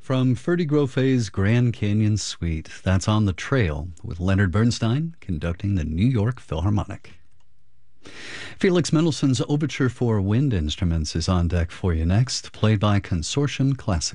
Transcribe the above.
From Ferdy Groffe's Grand Canyon Suite, that's On the Trail, with Leonard Bernstein conducting the New York Philharmonic. Felix Mendelssohn's Overture for Wind Instruments is on deck for you next, played by Consortium Classic.